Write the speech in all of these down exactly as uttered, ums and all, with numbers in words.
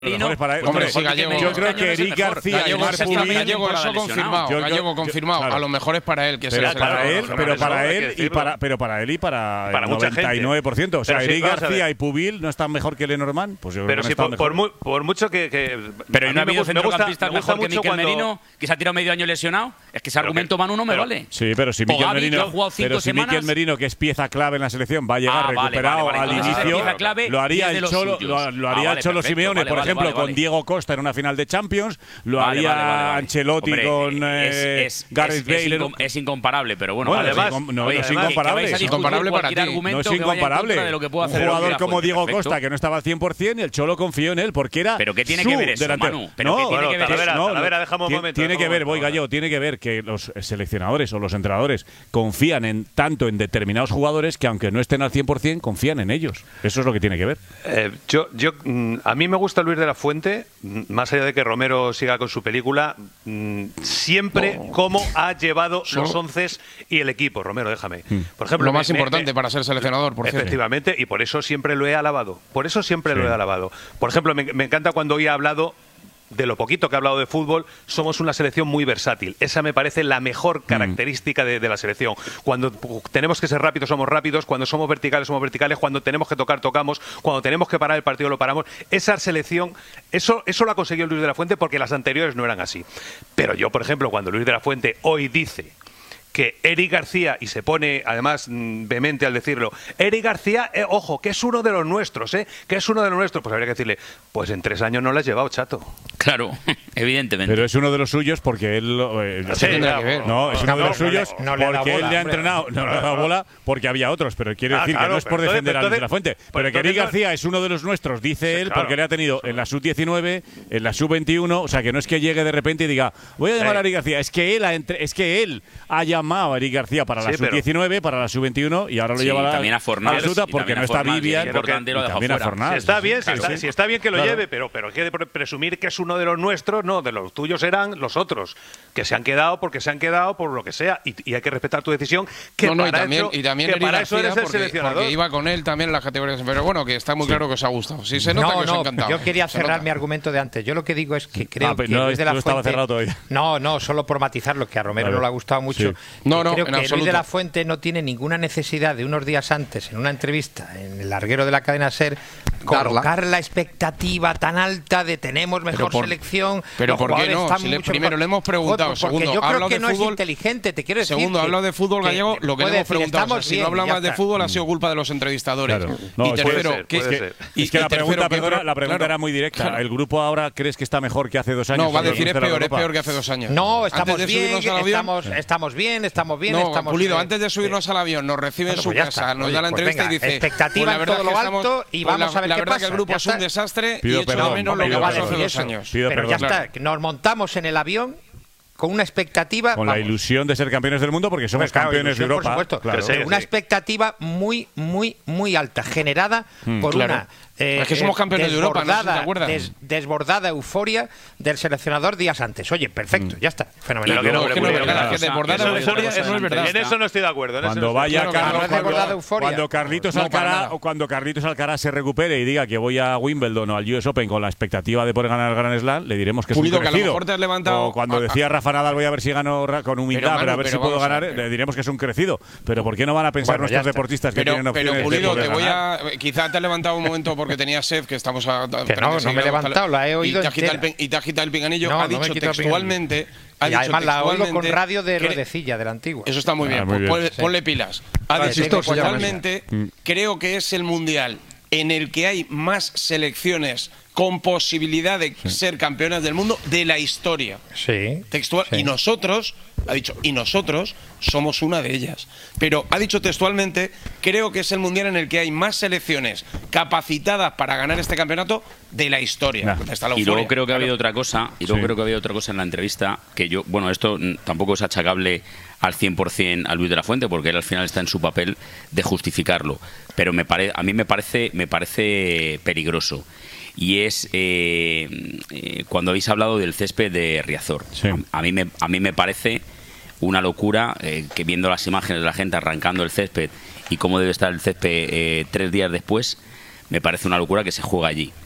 Lo mejor es para él. Hombre, Hombre, sí, Gallego, yo creo que Eric García y Marc Pubil, Gallego, eso confirmado. Yo- yo- Gallego confirmado. claro. A lo mejor es para él que pero sea para él, seleccionador. pero eso para hay que él y decirlo. para pero para él y para, Para el mucha gente. noventa y nueve por ciento. O sea, Pero sí, Eric vamos a García ver. y Pubil no están mejor que Lenormand, pues yo creo Pero que si no por, están por, mejor. mu- por mucho que, que Pero a ¿y mí no ha me habido gu- me gusta- centrocampistas me gusta mejor que mucho Miquel cuando- Merino, que se ha tirado medio año lesionado? Es que ese Pero argumento que- Manu no me pero- vale. Sí, pero si O Miquel Gavi, que Merino, ha jugado cinco pero si semanas. Miquel Merino, que es pieza clave en la selección, va a llegar Ah, vale, recuperado vale, vale. al Entonces, inicio, pieza clave lo haría y es de el los Cholo, suyos. lo, lo Ah, haría vale, el Cholo perfecto, Simeone, vale, por vale, ejemplo, vale, con vale. Diego Costa en una final de Champions, lo Vale, haría vale, vale, vale. Ancelotti Hombre, con es, eh, es- Gareth es- Bale. es incom- es incomparable, pero bueno. Bueno, además- es incom- no, oye, no es además, que- que incomparable. vais a Es discutir incomparable para cualquier ti. argumento No es que vaya en contra incomparable. de lo que pueda Un hacer jugador Luis de la como Fuente, Diego perfecto. Costa, que no estaba al cien por cien, y el Cholo confió en él, porque era Pero ¿qué tiene su que ver eso, delantero. Manu? ¿Pero no, qué tiene Bueno, que ver Talavera, eso? Talavera, dejamos un Tiene- momento, Tiene que dejamos ver, un voy momento. Gallo, tiene que ver que los seleccionadores o los entrenadores confían en tanto en determinados jugadores que aunque no estén al cien por cien, confían en ellos. Eso es lo que tiene que ver. Eh, yo, yo, mm, a mí me gusta Luis de la Fuente, mm, más allá de que Romero siga con su película, mm, siempre cómo ha llevado Solo- los once y el equipo. Romero, déjame. Por ejemplo, Lo me- más me- importante me- para ser seleccionador, por cierto. Efectivamente, y por eso siempre lo he alabado. Por eso siempre Sí. lo he alabado. Por ejemplo, me, me encanta cuando hoy ha hablado de lo poquito que ha hablado de fútbol, somos una selección muy versátil. Esa me parece la mejor característica de, de la selección. Cuando pu- tenemos que ser rápidos, somos rápidos. Cuando somos verticales, somos verticales. Cuando tenemos que tocar, tocamos. Cuando tenemos que parar el partido, lo paramos. Esa selección, eso, eso lo ha conseguido Luis de la Fuente porque las anteriores no eran así. Pero yo, por ejemplo, cuando Luis de la Fuente hoy dice que Eric García, y se pone además mm, vehemente al decirlo, Eric García, eh, ojo, que es uno de los nuestros, ¿eh? Que es uno de los nuestros. Pues habría que decirle, pues en tres años no lo has llevado, chato. Claro, evidentemente. Pero es uno de los suyos porque él. eh, Sí, tendrá claro. que ver. No, es uno de No, los no le- suyos no le ha dado porque él bola, le ha hombre. entrenado. No le ha dado bola porque había otros, pero quiere Ah, decir claro, que no es por pero defender a Luis entonces- de la Fuente. pues Pero que Eric entonces- García es uno de los nuestros, dice Sí, él, claro. porque le ha tenido en la sub diecinueve, en la sub veintiuno. O sea, que no es que llegue de repente y diga, voy a llamar Sí. a Eric García. Es que él ha, entre- es que él ha llamado a Eric García para la Sí, sub diecinueve, para la sub veintiuno y ahora lo Sí, lleva a la también a Fornals, absoluta y porque también no a está Fornals, Vivian. que es importante y lo y ha dejado también a fuera. Fornals. Si está bien, si, Claro, está, sí. si está bien que lo Claro. lleve, pero, pero hay que pre- presumir que es uno de los nuestros, no, de los tuyos eran los otros, que se han quedado porque se han quedado por lo que sea, y, y hay que respetar tu decisión, que no, no, y para también, eso, y también que Eric para eso García, eres el porque, seleccionador. porque iba con él también en las categorías. Pero bueno, que está muy claro que os ha gustado. Sí, se nota no, que os ha no, encantado. yo quería Se cerrar nota. mi argumento de antes. Yo lo que digo es que creo Ah, pero que no, Luis de la no estaba Fuente, cerrado todavía. No, no, solo por matizarlo, que a Romero Vale. no le ha gustado mucho. Sí. No, no, creo en que Luis absoluto. de la Fuente no tiene ninguna necesidad de unos días antes, en una entrevista en el larguero de la cadena SER, colocar la expectativa tan alta de tenemos mejor por- selección. pero los ¿por qué jugadores no? están Si le- mucho primero mejor. le hemos preguntado, Joder, porque segundo, yo ha creo hablado que de no es fútbol. inteligente, te quiero decir. Segundo, que- ha hablado de fútbol que gallego, lo que puede le hemos decir, preguntado. O sea, estamos si bien, no habla ya más de está. fútbol, ha sido culpa de los entrevistadores. Claro. Y No, puede tercero, ser, ¿qué puede es ser. y- Es que y la tercero, pregunta, ¿qué perdona, pro- la pregunta claro. era muy directa. Claro. ¿El grupo ahora crees que está mejor que hace dos años? No, va a cuando decir es conoce la peor, es Europa? peor que hace dos años. No, Antes estamos de bien, subirnos al avión- estamos, estamos bien, estamos bien, No, estamos Pulido, eh, antes de subirnos al avión, nos recibe en Bueno, su pues ya casa, está. nos Oye, da la pues entrevista venga, y dice: expectativa pues la en verdad todo es que lo estamos- alto y pues vamos la, a ver la qué verdad pasa. que el grupo Ya es un está. desastre Pido y he hecho perdón, de menos hombre, lo que pido pasó perdón. hace dos Eso, años. Pido pero perdón. ya está, que nos montamos en el avión con una expectativa. Con la vamos, ilusión de ser campeones del mundo porque somos pues claro, campeones de ilusión, Europa. por supuesto, Claro. Sí, una sí. expectativa muy, muy, muy alta, generada por claro. una eh, Es que somos eh, campeones de Europa, no sé si te desbordada- acuerdas. des- desbordada euforia del seleccionador días antes. Oye, perfecto, ya está, fenomenal. Pero que no, No, es que no, Pulido, pero claro, claro. que desbordada Eso- eso- euforia eso- no es verdad. En eso no estoy de acuerdo. en eso Cuando no estoy- vaya Claro, Carlos, no es cuando, desbordada euforia. cuando Carlitos No, para Alcaraz nada. o cuando Carlitos Alcaraz se recupere y diga que voy a Wimbledon o al U S Open con la expectativa de poder ganar el Grand Slam, le diremos que Pulido, es que un a lo crecido. mejor te has levantado- O cuando a- a- decía Rafa Nadal, voy a ver si gano ra- con humildad, Pero, pero, Manu, a ver pero si puedo vamos a ganar, ver. le diremos que es un crecido. Pero ¿por qué no van a pensar Bueno, ya nuestros está. deportistas que Pero, tienen opciones pero de Pulido, poder te voy ganar? a. Quizá te has levantado un momento porque tenías sed, que estamos a. Que no, no me he levantado, la he oído y te has quitado el, entera. pin- y te has quitado el pinganillo. No, ha no me he dicho quitado el textualmente. Ha Y dicho además la oigo con textualmente radio de que- Rodecilla, de la antigua. Eso está muy bien. Ah, muy pues bien. ponle, Sí. ponle pilas. Ha Vale, dicho tengo cuatro textualmente: creo que es el mundial en el que hay más selecciones con posibilidad de ser campeonas del mundo de la historia. Sí. Textual. sí. Y nosotros, ha dicho, y nosotros somos una de ellas. Pero ha dicho textualmente, creo que es el mundial en el que hay más selecciones capacitadas para ganar este campeonato de la historia. Nah. Está la Y luego euforia, creo que ha claro. habido otra cosa, y luego Sí. creo que ha habido otra cosa en la entrevista, que yo, bueno, esto mm, tampoco es achacable al cien por cien a Luis de la Fuente, porque él al final está en su papel de justificarlo, pero me pare, a mí me parece, me parece peligroso. Y es eh, eh, cuando habéis hablado del césped de Riazor. Sí. A, a mí me, a mí me parece una locura eh, que viendo las imágenes de la gente arrancando el césped y cómo debe estar el césped eh, tres días después, me parece una locura que se juega allí.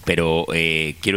pero eh, quiero